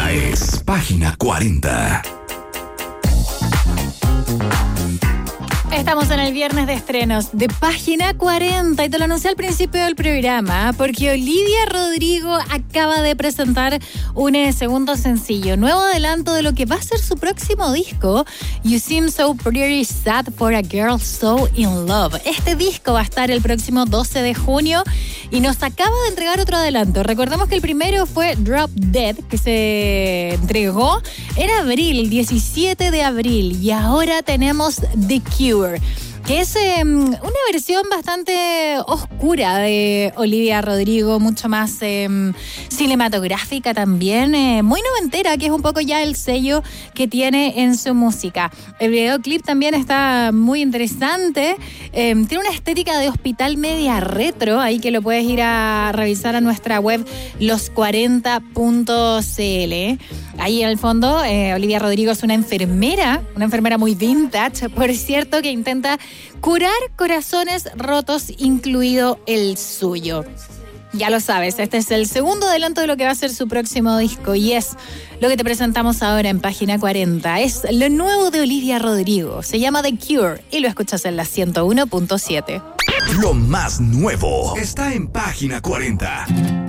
Esta es Página 40. Estamos en el viernes de estrenos de Página 40 y te lo anuncié al principio del programa porque Olivia Rodrigo acaba de presentar un segundo sencillo, nuevo adelanto de lo que va a ser su próximo disco, You Seem So Pretty Sad for a Girl So In Love. Este disco va a estar el próximo 12 de junio y nos acaba de entregar otro adelanto. Recordemos que el primero fue Drop Dead, que se entregó en abril, 17 de abril, y ahora tenemos The Cure, que es una versión bastante oscura de Olivia Rodrigo, mucho más cinematográfica también, muy noventera, que es un poco ya el sello que tiene en su música. El videoclip también está muy interesante, tiene una estética de hospital media retro, ahí que lo puedes ir a revisar a nuestra web los40.cl. Ahí en el fondo, Olivia Rodrigo es una enfermera muy vintage, por cierto, que intenta curar corazones rotos, incluido el suyo. Ya lo sabes, este es el segundo adelanto de lo que va a ser su próximo disco y es lo que te presentamos ahora en Página 40. Es lo nuevo de Olivia Rodrigo, se llama The Cure y lo escuchas en la 101.7. Lo más nuevo está en Página 40.